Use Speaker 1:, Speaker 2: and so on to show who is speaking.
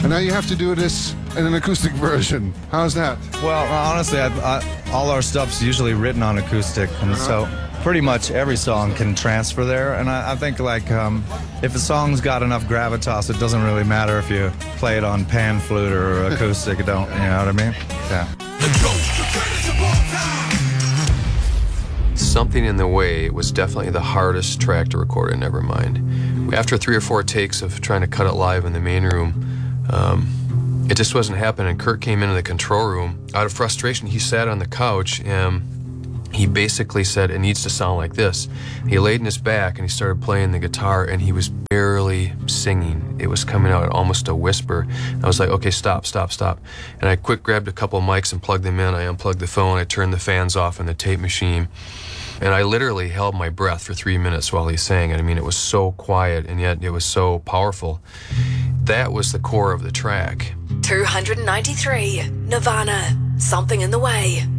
Speaker 1: And now you have to do this in an acoustic version. How's that?
Speaker 2: Well, honestly, all our stuff's usually written on acoustic, and so pretty much every song can transfer there. And I think, like, if a song's got enough gravitas, it doesn't really matter if you play it on pan flute or acoustic. You know what I mean? Yeah.
Speaker 3: Something in the Way was definitely the hardest track to record in Nevermind. After 3 or 4 takes of trying to cut it live in the main room, it just wasn't happening. Kurt came into the control room. Out of frustration, he sat on the couch and he basically said, it needs to sound like this. He laid in his back and he started playing the guitar, and he was barely singing. It was coming out at almost a whisper. I was like, okay, stop. And I quick grabbed a couple of mics and plugged them in. I unplugged the phone. I turned the fans off in the tape machine. And I literally held my breath for 3 minutes while he sang it. I mean, it was so quiet, and yet it was so powerful. That was the core of the track.
Speaker 4: 293, Nirvana, Something in the Way.